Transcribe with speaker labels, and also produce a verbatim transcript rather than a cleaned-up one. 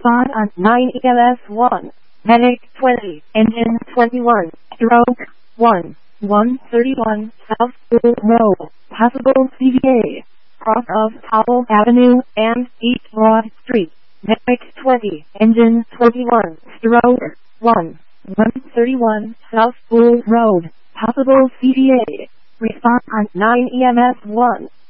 Speaker 1: Respond on nine E M S one. Medic twenty. Engine twenty-one. Stroke one. one thirty-one South School Road. Possible C V A. Cross of Powell Avenue and East Broad Street. Medic twenty. Engine twenty-one. Stroke one. one thirty-one South School Road. Possible C V A. Respond on nine E M S one.